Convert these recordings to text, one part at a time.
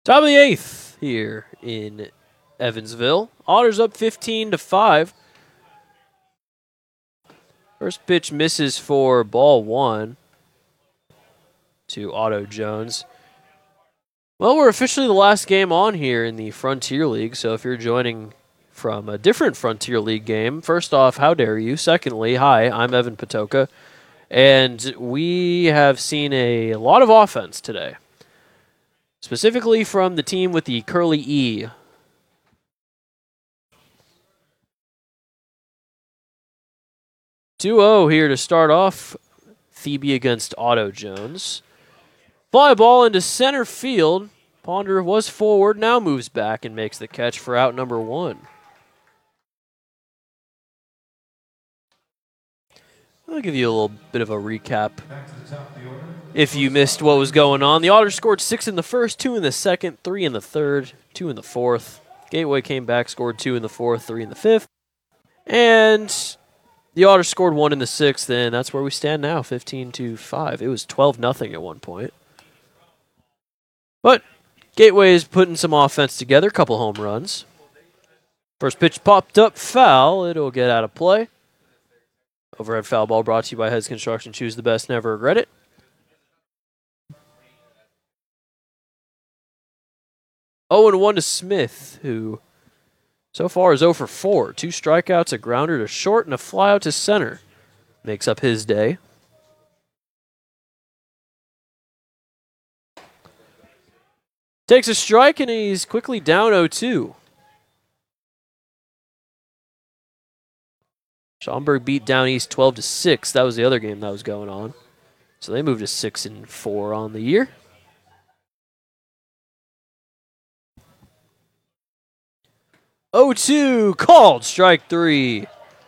Top of the eighth here in Evansville. Otters up 15-5. First pitch misses for ball one to Otto Jones. Well, we're officially the last game on here in the Frontier League, so if you're joining from a different Frontier League game, first off, how dare you? Secondly, hi, I'm Evan Patoka, and we have seen a lot of offense today, specifically from the team with the curly E. (2-0) here to start off. Thebe against Otto Jones. Fly ball into center field. Ponder was forward, now moves back and makes the catch for out number one. I'll give you a little bit of a recap. If you missed what was going on, the Otters scored 6 in the first, 2 in the second, 3 in the third, 2 in the fourth. Gateway came back, scored 2 in the fourth, 3 in the fifth. And the Otters scored 1 in the sixth, and that's where we stand now, 15-5. It was 12-0 at one point. But Gateway is putting some offense together, couple home runs. First pitch popped up, foul. It'll get out of play. Overhead foul ball brought to you by Heads Construction. Choose the best, never regret it. Oh, and 1 to Smith, who so far is 0 for 4. 2 strikeouts, a grounder to short, and a flyout to center. Makes up his day. Takes a strike, and he's quickly down 0-2. Schaumburg beat Down East 12-6. That was the other game that was going on. So they moved to 6-4 on the year. (0-2) called, strike 3.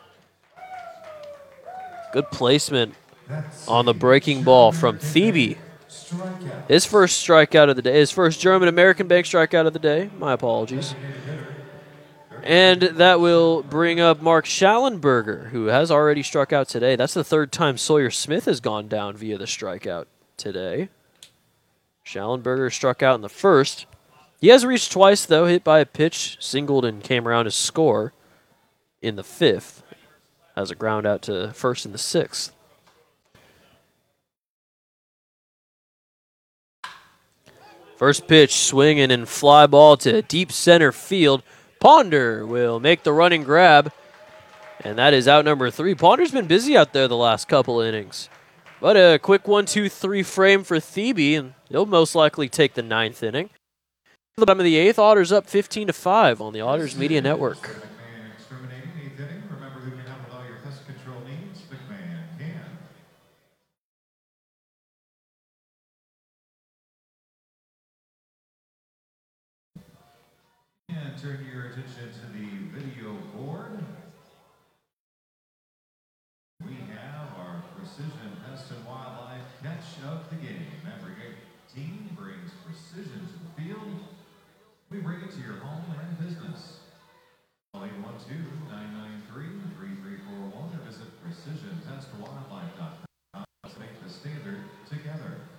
Good placement on the breaking ball from Thebe. His first strikeout of the day, his first German-American bank strikeout of the day. My apologies. And that will bring up Mark Schallenberger, who has already struck out today. That's the third time Sawyer Smith has gone down via the strikeout today. Schallenberger struck out in the first. He has reached twice, though, hit by a pitch, singled, and came around to score in the fifth. Has a ground out to first in the sixth. First pitch, swinging and fly ball to deep center field. Ponder will make the running grab, and that is out number 3. Ponder's been busy out there the last couple innings. But a quick 1-2-3 frame for Thebe, and he'll most likely take the 9th inning. The bottom of the 8th, Otters up 15-5 on the Otters Media Network. And turn your attention to the video board. We have our Precision Pest and Wildlife catch of the game. Every team brings precision to the field. We bring it to your home and business. Call 812-993-3341 or visit precisionpestwildlife.com to make the standard together.